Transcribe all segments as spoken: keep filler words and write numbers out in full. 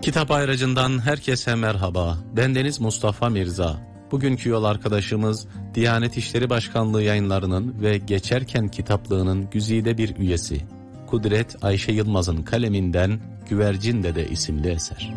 Kitap Ayracı'ndan herkese merhaba. Bendeniz Mustafa Mirza. Bugünkü yol arkadaşımız Diyanet İşleri Başkanlığı yayınlarının ve Geçerken kitaplığının güzide bir üyesi Kudret Ayşe Yılmaz'ın kaleminden Güvercin Dede isimli eser.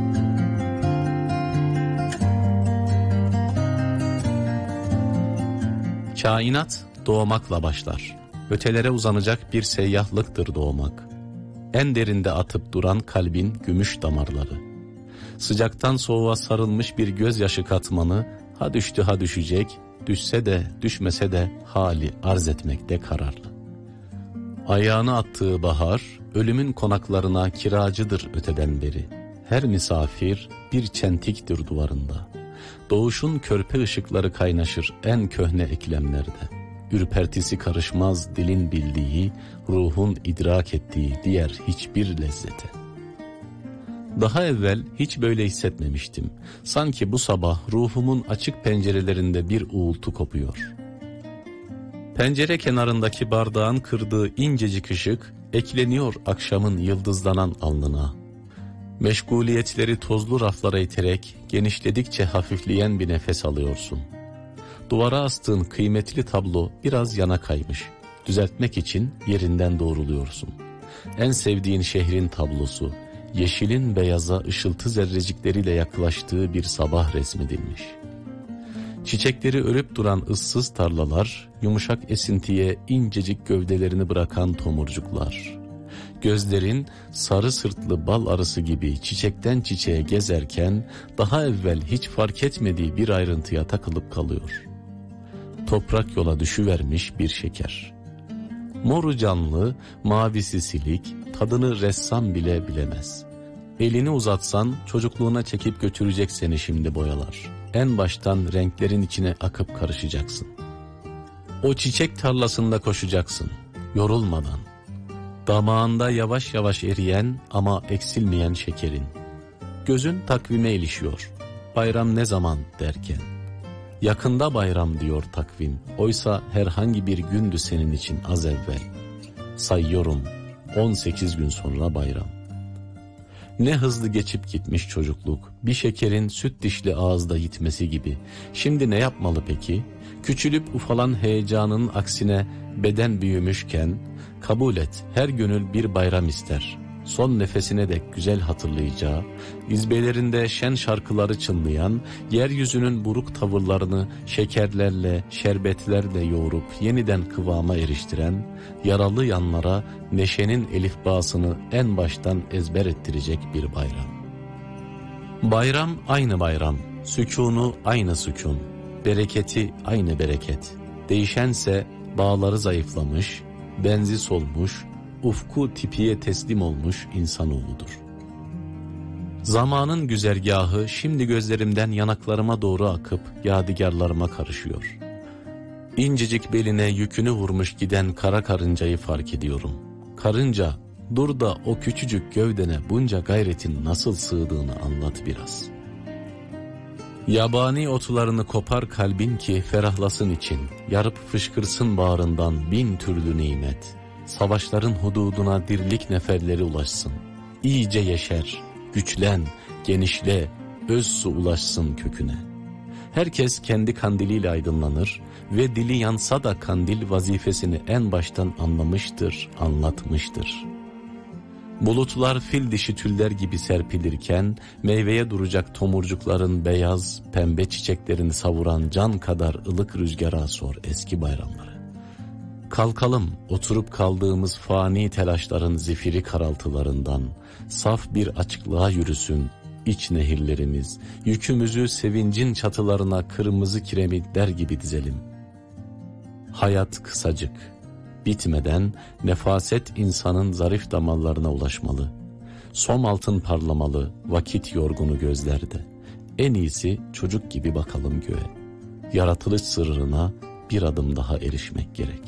Kainat doğmakla başlar. Ötelere uzanacak bir seyyahlıktır doğmak. En derinde atıp duran kalbin gümüş damarları. Sıcaktan soğuğa sarılmış bir gözyaşı katmanı ha düştü ha düşecek, düşse de düşmese de hali arz etmekte kararlı. Ayağını attığı bahar, ölümün konaklarına kiracıdır öteden beri. Her misafir bir çentiktir duvarında. Doğuşun körpe ışıkları kaynaşır en köhne eklemlerde. Ürpertisi karışmaz dilin bildiği, ruhun idrak ettiği diğer hiçbir lezzete. Daha evvel hiç böyle hissetmemiştim. Sanki bu sabah ruhumun açık pencerelerinde bir uğultu kopuyor. Pencere kenarındaki bardağın kırdığı incecik ışık ekleniyor akşamın yıldızlanan alnına. Meşguliyetleri tozlu raflara iterek genişledikçe hafifleyen bir nefes alıyorsun. Duvara astığın kıymetli tablo biraz yana kaymış. Düzeltmek için yerinden doğruluyorsun. En sevdiğin şehrin tablosu, yeşilin beyaza ışıltı zerrecikleriyle yaklaştığı bir sabah resmedilmiş. Çiçekleri örüp duran ıssız tarlalar, yumuşak esintiye incecik gövdelerini bırakan tomurcuklar. Gözlerin sarı sırtlı bal arısı gibi çiçekten çiçeğe gezerken daha evvel hiç fark etmediği bir ayrıntıya takılıp kalıyor. Toprak yola düşüvermiş bir şeker. Moru canlı, mavisi silik, tadını ressam bile bilemez. Elini uzatsan çocukluğuna çekip götürecek seni şimdi boyalar. En baştan renklerin içine akıp karışacaksın. O çiçek tarlasında koşacaksın, yorulmadan. Damağında yavaş yavaş eriyen ama eksilmeyen şekerin. Gözün takvime ilişiyor. Bayram ne zaman derken. Yakında bayram diyor takvim. Oysa herhangi bir gündü senin için az evvel. Sayıyorum, on sekiz gün sonra bayram. Ne hızlı geçip gitmiş çocukluk. Bir şekerin süt dişli ağızda yitmesi gibi. Şimdi ne yapmalı peki? Küçülüp ufalan heyecanın aksine beden büyümüşken kabul et, her gönül bir bayram ister. Son nefesine dek güzel hatırlayacağı, izbelerinde şen şarkıları çınlayan, yeryüzünün buruk tavırlarını şekerlerle, şerbetlerle yoğurup yeniden kıvama eriştiren, yaralı yanlara neşenin elifbasını en baştan ezber ettirecek bir bayram. Bayram aynı bayram, sükûnu aynı sükûn, bereketi aynı bereket. Değişense bağları zayıflamış, benzi solmuş, ufku tipiye teslim olmuş insanoğludur. Zamanın güzergahı şimdi gözlerimden yanaklarıma doğru akıp yadigarlarıma karışıyor. İncecik beline yükünü vurmuş giden kara karıncayı fark ediyorum. Karınca, dur da o küçücük gövdene bunca gayretin nasıl sığdığını anlat biraz. Yabani otlarını kopar kalbin ki ferahlasın için, yarıp fışkırsın bağrından bin türlü nimet. Savaşların hududuna dirlik neferleri ulaşsın. İyice yeşer, güçlen, genişle, öz su ulaşsın köküne. Herkes kendi kandiliyle aydınlanır ve dili yansa da kandil vazifesini en baştan anlamıştır, anlatmıştır. Bulutlar fil dişi tüller gibi serpilirken, meyveye duracak tomurcukların beyaz, pembe çiçeklerini savuran can kadar ılık rüzgara sor eski bayramları. Kalkalım, oturup kaldığımız fani telaşların zifiri karaltılarından, saf bir açıklığa yürüsün iç nehirlerimiz, yükümüzü sevincin çatılarına kırmızı kiremitler gibi dizelim. Hayat kısacık, bitmeden nefaset insanın zarif damarlarına ulaşmalı. Som altın parlamalı, vakit yorgunu gözlerde. En iyisi çocuk gibi bakalım göğe. Yaratılış sırrına bir adım daha erişmek gerek.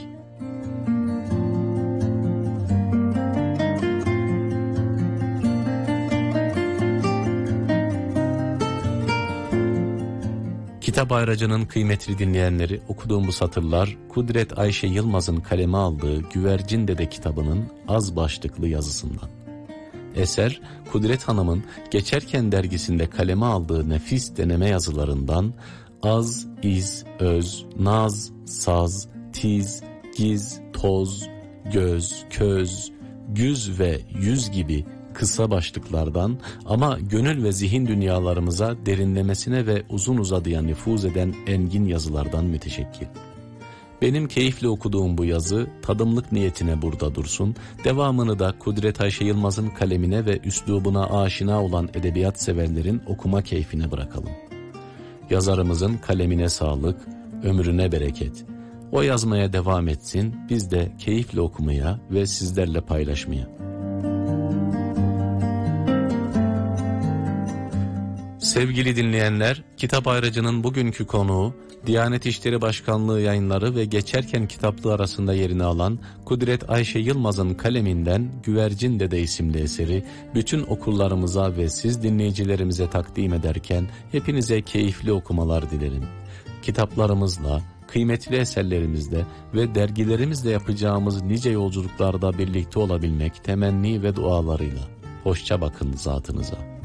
Kitap Ayracı'nın kıymetli dinleyenleri, okuduğum bu satırlar Kudret Ayşe Yılmaz'ın kaleme aldığı Güvercin Dede kitabının az başlıklı yazısından. Eser, Kudret Hanım'ın Geçerken dergisinde kaleme aldığı nefis deneme yazılarından az, iz, öz, naz, saz, tiz, giz, toz, göz, köz, güz ve yüz gibi kısa başlıklardan ama gönül ve zihin dünyalarımıza derinlemesine ve uzun uzadıya nüfuz eden engin yazılardan müteşekkil. Benim keyifle okuduğum bu yazı tadımlık niyetine burada dursun, devamını da Kudret Ayşe Yılmaz'ın kalemine ve üslubuna aşina olan edebiyat severlerin okuma keyfine bırakalım. Yazarımızın kalemine sağlık, ömrüne bereket. O yazmaya devam etsin, biz de keyifle okumaya ve sizlerle paylaşmaya. Sevgili dinleyenler, Kitap Ayracı'nın bugünkü konuğu, Diyanet İşleri Başkanlığı yayınları ve Geçerken kitaplığı arasında yerini alan Kudret Ayşe Yılmaz'ın kaleminden Güvercin Dede isimli eseri bütün okullarımıza ve siz dinleyicilerimize takdim ederken hepinize keyifli okumalar dilerim. Kitaplarımızla, kıymetli eserlerimizle ve dergilerimizle yapacağımız nice yolculuklarda birlikte olabilmek temenni ve dualarıyla. Hoşça bakın zatınıza.